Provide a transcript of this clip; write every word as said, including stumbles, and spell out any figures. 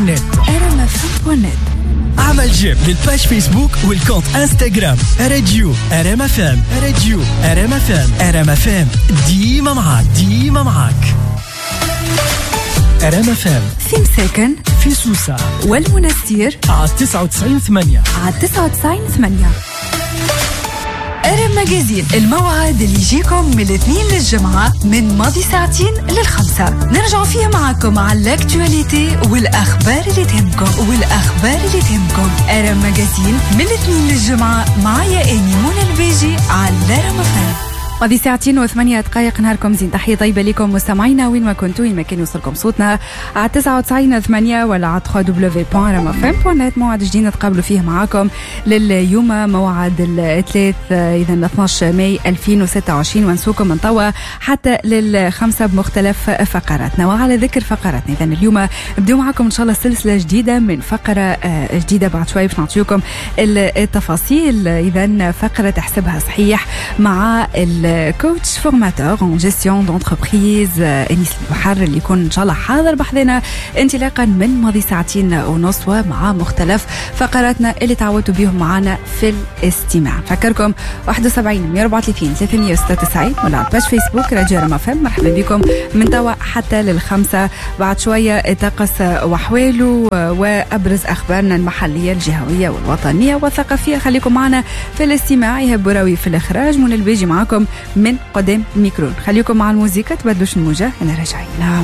بوان نت. ار ام اف ام بوان نت. اعمل جيم للباج فيسبوك والكونت انستغرام راديو ار ام اف ام. راديو ار ام اف ام. ار ام اف ام ديما معاك ديما معاك. ار ام اف ام في مساكن في سوسة والمنستير على تسعة وتسعين ثمانية على تسعة وتسعين ثمانية. ارم ماجازين، الموعد اللي يجيكم من الاثنين للجمعة من ماضي ساعتين للخمسة. نرجع فيها معكم على الاكتواليتي والاخبار اللي تهمكم والاخبار اللي تهمكم. ارم ماجازين من الاثنين للجمعة معايا اني منى البيجي على ارم فام. ماضي ساعتين وثمانية دقائق. نهاركم زين، تحية طيبة لكم مستمعينا وين ما كنتوا، وين ما كان يوصلكم صوتنا على تسعة وتسعين ثمانية ولا على دبليو دبليو دبليو دوت ار ام اف ام دوت نت. موعد جديد نتقابلوا فيه معاكم لليوم موعد الثلاث إذا اثناش ماي ألفين وستة وعشرين، ونسوكم من توا حتى للخمسة بمختلف فقراتنا. وعلى ذكر فقراتنا، إذا اليوم نبدأ معاكم إن شاء الله سلسلة جديدة من فقرة جديدة. بعد شوي باش نعطيكم التفاصيل. إذا فقرة احسبها صحيح مع كوتش فورماتور en gestion d'entreprise انيس البحر، اللي يكون ان شاء الله حاضر بحذنا انطلاقا من ماضي ساعتين ونص، ومع مختلف فقراتنا اللي تعودتوا بيهم معنا في الاستماع. فكركم واحد وسبعين مية وأربعة وثلاثين ثلاثمية وستة وتسعين ولا على باج فيسبوك راديو ار ام اف ام. مرحبا بكم من توا حتى للخمسة. بعد شويه طقس واحواله وابرز اخبارنا المحليه الجهويه والوطنيه والثقافيه. خليكم معنا في الاستماع. يهب براوي في الاخراج، من البيجي معاكم من قدام الميكرون. خليكم مع الموسيقى، تبدلوش الموجة، انا راجعين.